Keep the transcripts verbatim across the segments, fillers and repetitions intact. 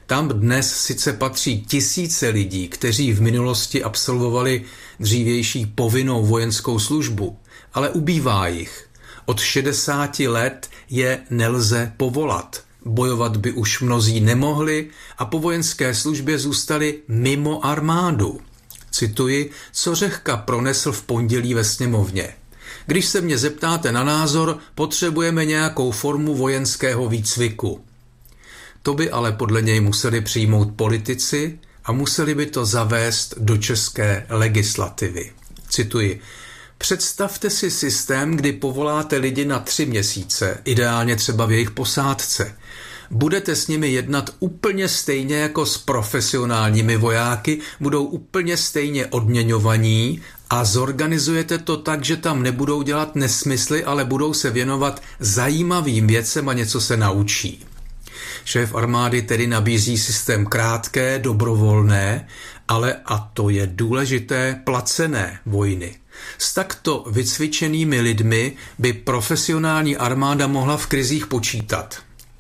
Tam dnes sice patří tisíce lidí, kteří v minulosti absolvovali dřívější povinnou vojenskou službu, ale ubývá jich. Od šedesáti let je nelze povolat. Bojovat by už mnozí nemohli a po vojenské službě zůstali mimo armádu. Cituji, co Řehka pronesl v pondělí ve sněmovně. Když se mě zeptáte na názor, potřebujeme nějakou formu vojenského výcviku. To by ale podle něj museli přijmout politici a museli by to zavést do české legislativy. Cituji, představte si systém, kdy povoláte lidi na tři měsíce, ideálně třeba v jejich posádce. Budete s nimi jednat úplně stejně jako s profesionálními vojáky, budou úplně stejně odměňovaní a zorganizujete to tak, že tam nebudou dělat nesmysly, ale budou se věnovat zajímavým věcem a něco se naučí. Šéf armády tedy nabízí systém krátké, dobrovolné, ale, a to je důležité, placené vojny. S takto vycvičenými lidmi by profesionální armáda mohla v krizích počítat.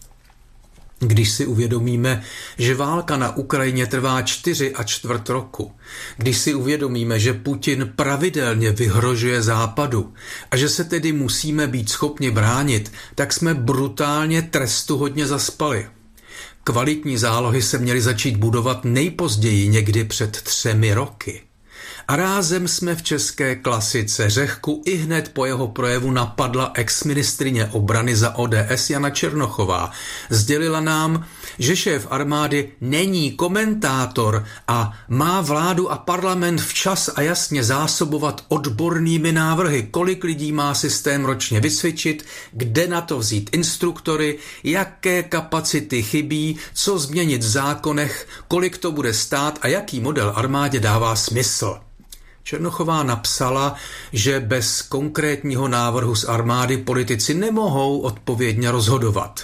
Když si uvědomíme, že válka na Ukrajině trvá čtyři a čtvrt roku, když si uvědomíme, že Putin pravidelně vyhrožuje Západu a že se tedy musíme být schopni bránit, tak jsme brutálně trestuhodně zaspali. Kvalitní zálohy se měly začít budovat nejpozději někdy před třemi roky. A rázem jsme v české klasice. Řehku i hned po jeho projevu napadla exministryně obrany za O D S Jana Černochová. Sdělila nám, že šéf armády není komentátor a má vládu a parlament včas a jasně zásobovat odbornými návrhy, kolik lidí má systém ročně vycvičit, kde na to vzít instruktory, jaké kapacity chybí, co změnit v zákonech, kolik to bude stát a jaký model armádě dává smysl. Černochová napsala, že bez konkrétního návrhu z armády politici nemohou odpovědně rozhodovat.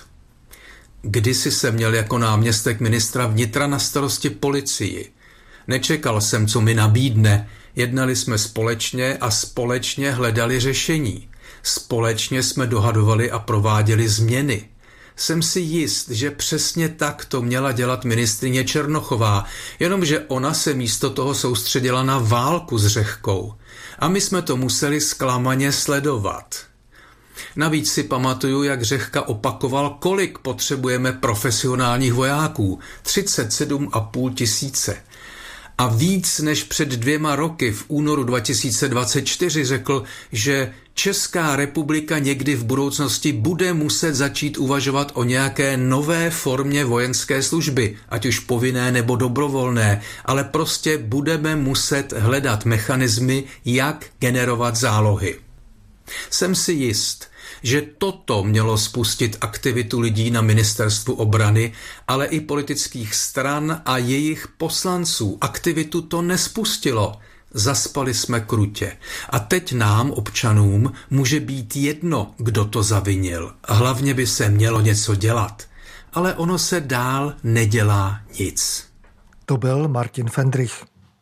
Kdysi jsem měl jako náměstek ministra vnitra na starosti policii. Nečekal jsem, co mi nabídne. Jednali jsme společně a společně hledali řešení. Společně jsme dohadovali a prováděli změny. Jsem si jist, že přesně tak to měla dělat ministryně Černochová, jenomže ona se místo toho soustředila na válku s Řehkou. A my jsme to museli zklamaně sledovat. Navíc si pamatuju, jak Řehka opakoval, kolik potřebujeme profesionálních vojáků. třicet sedm a půl tisíce. A víc než před dvěma roky v únoru dva tisíce dvacet čtyři řekl, že Česká republika někdy v budoucnosti bude muset začít uvažovat o nějaké nové formě vojenské služby, ať už povinné nebo dobrovolné, ale prostě budeme muset hledat mechanismy, jak generovat zálohy. Jsem si jist, že toto mělo spustit aktivitu lidí na ministerstvu obrany, ale i politických stran a jejich poslanců. Aktivitu to nespustilo. Zaspali jsme krutě. A teď nám, občanům, může být jedno, kdo to zavinil. Hlavně by se mělo něco dělat. Ale ono se dál nedělá nic. To byl Martin Fendrich.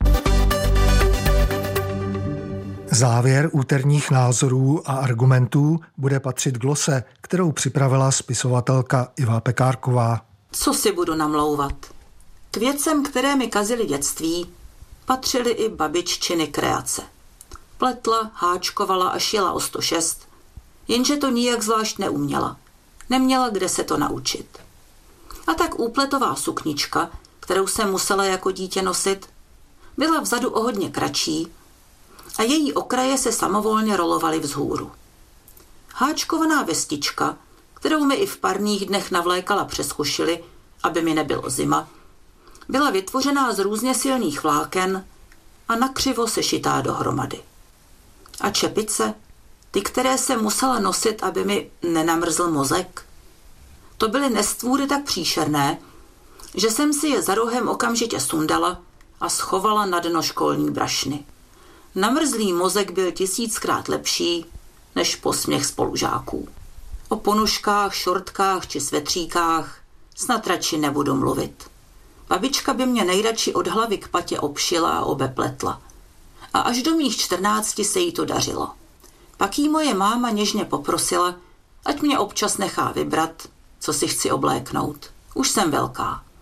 Závěr úterních názorů a argumentů bude patřit glose, kterou připravila spisovatelka Iva Pekárková. Co si budu namlouvat? K věcem, které mi kazily dětství, patřily i babiččiny kreace. Pletla, háčkovala a šila o sto šest, jenže to nijak zvlášť neuměla. Neměla kde se to naučit. A tak úpletová suknička, kterou jsem musela jako dítě nosit, byla vzadu o hodně kratší a její okraje se samovolně rolovaly vzhůru. Háčkovaná vestička, kterou mi i v parních dnech navlékala přes košili, aby mi nebylo zima, byla vytvořená z různě silných vláken a nakřivo sešitá dohromady. A čepice, ty, které jsem musela nosit, aby mi nenamrzl mozek, to byly nestvůry tak příšerné, že jsem si je za rohem okamžitě sundala a schovala na dno školní brašny. Namrzlý mozek byl tisíckrát lepší než posměch spolužáků. O ponožkách, šortkách či svetříkách snad radši nebudu mluvit. Babička by mě nejradši od hlavy k patě obšila a obepletla. A až do mých čtrnácti se jí to dařilo. Pak jí moje máma něžně poprosila, ať mě občas nechá vybrat, co si chci obléknout. Už jsem velká.